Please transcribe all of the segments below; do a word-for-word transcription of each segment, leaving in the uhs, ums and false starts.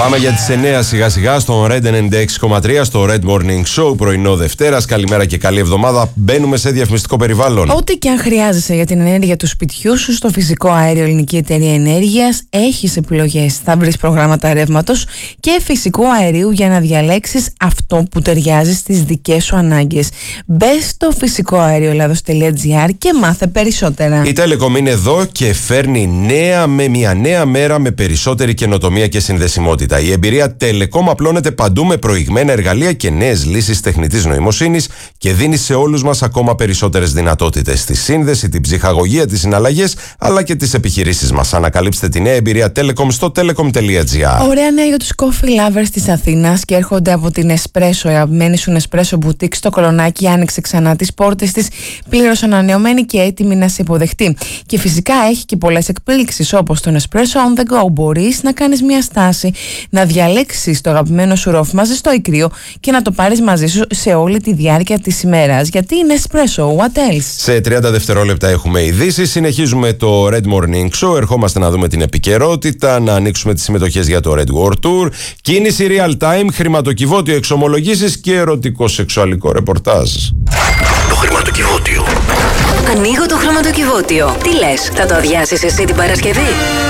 Πάμε για τις εννιά σιγά σιγά στον Red ενενήντα έξι κόμμα τρία, στο Red Morning Show, πρωινό Δευτέρας. Καλημέρα και καλή εβδομάδα. Μπαίνουμε σε διαφημιστικό περιβάλλον. Ό,τι και αν χρειάζεσαι για την ενέργεια του σπιτιού σου, στο Φυσικό Αέριο Ελληνική Εταιρεία Ενέργειας έχεις επιλογές. Θα βρεις προγράμματα ρεύματος και φυσικού αερίου για να διαλέξεις αυτό που ταιριάζει στις δικές σου ανάγκες. Μπες στο φυσικό αέριο ελλάδος τελεία τζι άρ και μάθε περισσότερα. Η Telecom είναι εδώ και φέρνει νέα με μια νέα μέρα με περισσότερη καινοτομία και συνδεσιμότητα. Η εμπειρία Telecom απλώνεται παντού με προηγμένα εργαλεία και νέες λύσεις τεχνητής νοημοσύνης και δίνει σε όλους μας ακόμα περισσότερες δυνατότητες στη σύνδεση, την ψυχαγωγία, τις συναλλαγές αλλά και τις επιχειρήσεις μας. Ανακαλύψτε τη νέα εμπειρία Telecom στο telecom τελεία τζι άρ. Ωραία νέα για τους coffee lovers της Αθήνας και έρχονται από την Espresso. Η αγαπημένη σου Espresso Boutique στο Κολονάκι άνοιξε ξανά τις πόρτες της, πλήρως ανανεωμένη και έτοιμη να σε υποδεχτεί. Και φυσικά έχει και πολλές εκπλήξεις, όπως τον Espresso on the go. Μπορείς να κάνεις μια στάση, να διαλέξεις το αγαπημένο σου ρόφημα στο ικρίο και να το πάρεις μαζί σου σε όλη τη διάρκεια της ημέρας. Γιατί είναι Espresso, what else? Σε τριάντα δευτερόλεπτα έχουμε ειδήσεις. Συνεχίζουμε το Red Morning Show. Ερχόμαστε να δούμε την επικαιρότητα, να ανοίξουμε τις συμμετοχές για το Red World Tour. Κίνηση real time, χρηματοκιβώτιο, εξομολογήσεις και ερωτικό σεξουαλικό ρεπορτάζ. Το χρηματοκιβώτιο. Ανοίγω το χρηματοκιβώτιο. Τι λες, θα το αδειάσεις εσύ την Παρασκευή?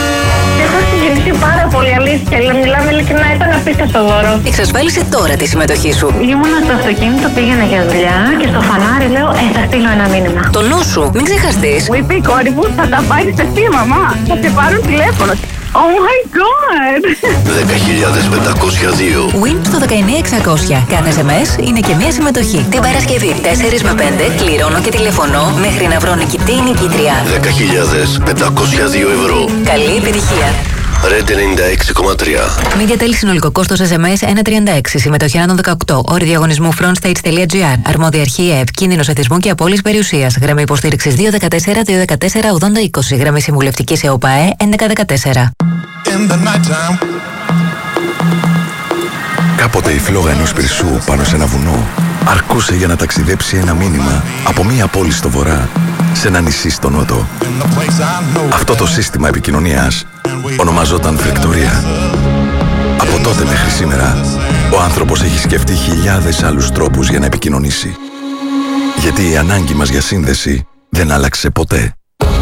Έχω συγκινηθεί πάρα πολύ, αλήθεια. Μιλάμε ειλικρινά, ήταν απίστευτο δώρο. Εξασφάλισε τώρα τη συμμετοχή σου. Ήμουνα στο αυτοκίνητο, πήγαινα για δουλειά και στο φανάρι λέω: Ε, θα στείλω ένα μήνυμα. Το νου σου, μην ξεχαστείς. Μου είπε η κόρη μου: Θα τα πάρει εσύ, μαμά. Θα σε πάρουν τηλέφωνο. Oh my god! δέκα χιλιάδες πεντακόσια δύο. Win στο δεκαεννιά εξακόσια. Κάθε ες εμ ες είναι και μία συμμετοχή. Την Παρασκευή τέσσερα με πέντε κληρώνω και τηλεφωνώ μέχρι να βρω νικητή ή νικήτρια. δέκα χιλιάδες πεντακόσια δύο ευρώ. Καλή επιτυχία. Red ενενήντα έξι κόμμα τρία. Media Tel, συνολικό κόστος ες εμ ες ένα τριάντα έξι. Συμμετοχή άνω των δεκαοκτώ. Όροι διαγωνισμού frontstage τελεία τζι άρ. Αρμόδια αρχή ΕΕΠ. Κίνδυνος εθισμού και απώλειας περιουσίας. Γραμμή υποστήριξης δύο δεκατέσσερα δύο δεκατέσσερα ογδόντα είκοσι. Γραμμή συμβουλευτικής ΕΟΠΑΕ έντεκα δεκατέσσερα. Κάποτε η φλόγα ενός πυρσού πάνω σε ένα βουνό αρκούσε για να ταξιδέψει ένα μήνυμα από μία πόλη στο βορρά σε ένα νησί στο νότο. Αυτό το σύστημα επικοινωνίας ονομαζόταν Φρεκτορία. Από τότε μέχρι σήμερα, ο άνθρωπος έχει σκεφτεί χιλιάδες άλλους τρόπους για να επικοινωνήσει. Γιατί η ανάγκη μας για σύνδεση δεν άλλαξε ποτέ.